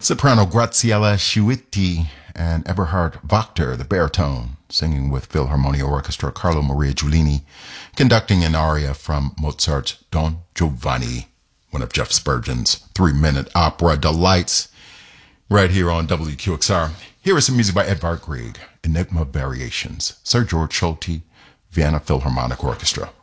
Soprano Graziella Sciutti and Eberhard Wachter, the baritone, singing with Philharmonia Orchestra, Carlo Maria Giulini, conducting an aria from Mozart's Don Giovanni, one of Jeff Spurgeon's 3-minute opera delights, right here on WQXR. Here is some music by Edvard Grieg, Enigma Variations, Sir George Solti, Vienna Philharmonic Orchestra.